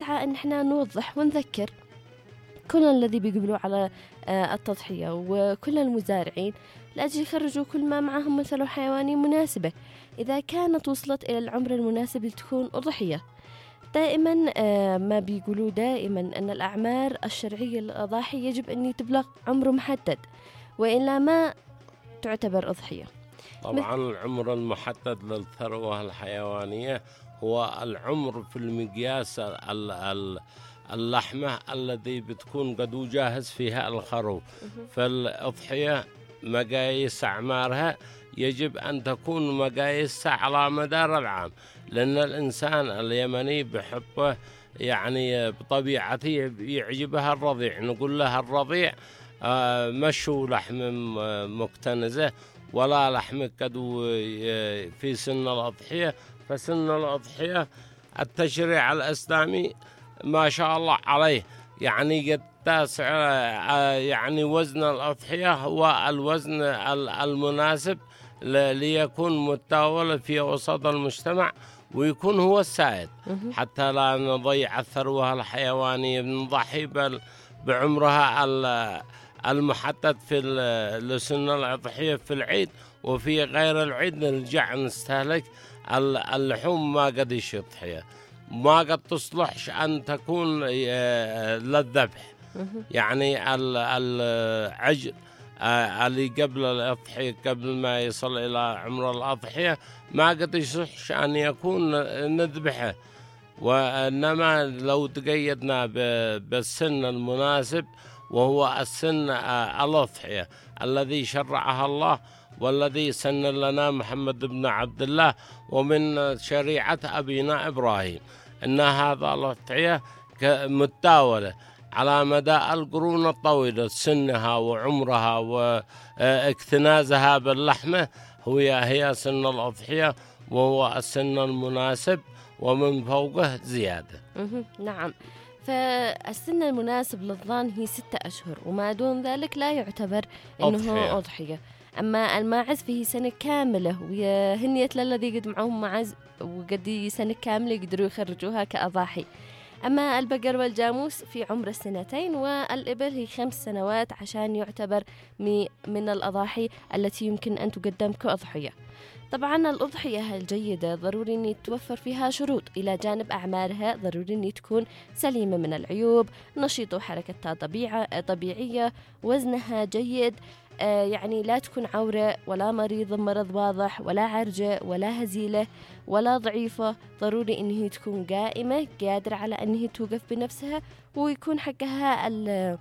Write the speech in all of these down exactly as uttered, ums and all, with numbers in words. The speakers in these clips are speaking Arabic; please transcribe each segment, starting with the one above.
نسعى أن احنا نوضح ونذكر كل الذي بيقبلوا على التضحية وكل المزارعين لأجل يخرجوا كل ما معهم مثل حيواني مناسبة إذا كانت وصلت إلى العمر المناسب لتكون أضحية. دائما ما بيقولوا دائما أن الأعمار الشرعية للأضاحي يجب أن تبلغ عمر محدد وإلا ما تعتبر أضحية. طبعا العمر المحدد للثروة الحيوانية هو العمر في المقياس اللحمة الذي بتكون قد جاهز فيها الخروف. فالأضحية مقاييس أعمارها يجب أن تكون مقاييسها على مدار العام، لأن الإنسان اليمني بحبه يعني بطبيعته يعجبها الرضيع. نقول لها الرضيع آه مشوا لحم مكتنزة ولا لحم قد في سن الأضحية. فسن الأضحية التشريع الإسلامي ما شاء الله عليه يعني يتسع، يعني وزن الأضحية هو الوزن المناسب ليكون متداول في وسط المجتمع ويكون هو السائد، حتى لا نضيع الثروة الحيوانية. بنضحي بعمرها المحدد في لسن الأضحية في العيد، وفي غير العيد نرجع نستهلك اللحوم ما قد يضحية، ما قد تصلحش أن تكون للذبح. يعني العجل اللي قبل الأضحية قبل ما يصل إلى عمر الأضحية ما قد يصلحش أن يكون نذبحه، وإنما لو تقيدنا بالسن المناسب وهو السن الأضحية الذي شرعها الله والذي سن لنا محمد بن عبد الله ومن شريعة أبينا إبراهيم، إن هذا الأضحية متداولة على مدى القرون الطويلة، سنها وعمرها واكتنازها باللحمة هي هي سن الأضحية، وهو السن المناسب ومن فوقه زيادة. نعم، فالسن المناسب للضان هي ستة أشهر وما دون ذلك لا يعتبر إنه أضحية. أما الماعز فيه سنة كاملة، وهنية للذي قد معهم معز وقد سنة كاملة يقدروا يخرجوها كأضاحي. أما البقر والجاموس في عمر السنتين، والإبل هي خمس سنوات عشان يعتبر من الأضاحي التي يمكن أن تقدم كأضحية. طبعا الأضحية الجيدة ضروري أن يتوفر فيها شروط، إلى جانب أعمارها ضروري أن تكون سليمة من العيوب، نشيط وحركتها طبيعة طبيعية، وزنها جيد، آه يعني لا تكون عورة ولا مريضة مرض واضح ولا عرجة ولا هزيلة ولا ضعيفة. ضروري أنها تكون قائمة قادرة على أنها توقف بنفسها، ويكون حقها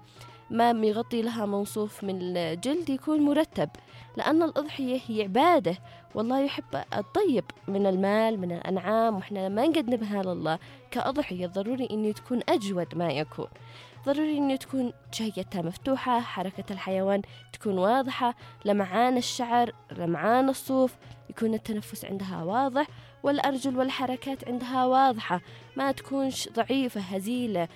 ما يغطي لها منصوف من الجلد يكون مرتب، لأن الأضحية هي عبادة والله يحب الطيب من المال من الأنعام، وإحنا لما نقدمها لله كأضحية ضروري أن تكون أجود ما يكون. ضروري أن تكون شهيتها مفتوحة، حركة الحيوان تكون واضحة، لمعان الشعر لمعان الصوف، يكون التنفس عندها واضح، والأرجل والحركات عندها واضحة، ما تكونش ضعيفة هزيلة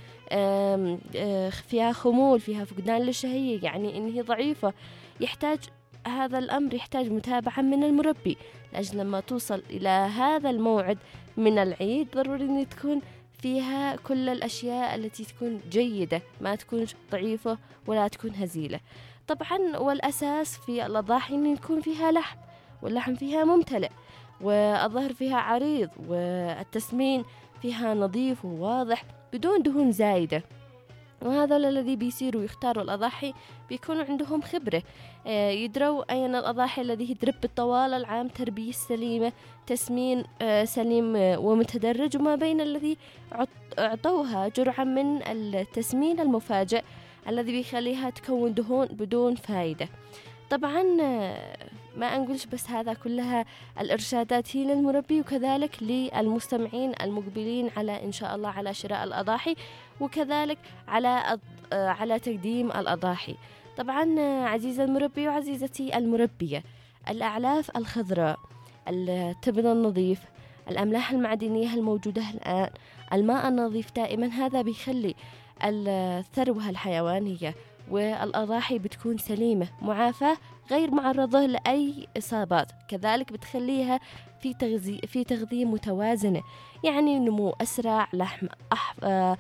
فيها خمول فيها فقدان للشهية، يعني إنها ضعيفة. يحتاج هذا الأمر يحتاج متابعة من المربي لأجل لما توصل إلى هذا الموعد من العيد ضروري أن تكون فيها كل الأشياء التي تكون جيدة، ما تكون ضعيفة ولا تكون هزيلة. طبعا والأساس في الأضاحي أن يكون فيها لحم، واللحم فيها ممتلئ، والظهر فيها عريض، والتسمين فيها نظيف وواضح بدون دهون زايدة. وهذا الذي بيصيروا يختاروا الأضاحي بيكونوا عندهم خبرة، يدروا أين الأضاحي الذي يدرب طوال العام تربية سليمة، تسمين سليم ومتدرج، وما بين الذي أعطوها جرعة من التسمين المفاجئ الذي بيخليها تكون دهون بدون فائدة. طبعا ما أنقولش بس هذا كلها الإرشادات هي للمربي وكذلك للمستمعين المقبلين على إن شاء الله على شراء الأضاحي، وكذلك على على تقديم الأضاحي. طبعا عزيزي المربي وعزيزتي المربية، الأعلاف الخضراء، التبن النظيف، الأملاح المعدنية الموجودة الآن، الماء النظيف دائما، هذا بيخلي الثروة الحيوانية والأضاحي بتكون سليمة معافاة غير معرضة لأي إصابات. كذلك بتخليها في تغذية في تغذية متوازنة، يعني نمو أسرع، لحم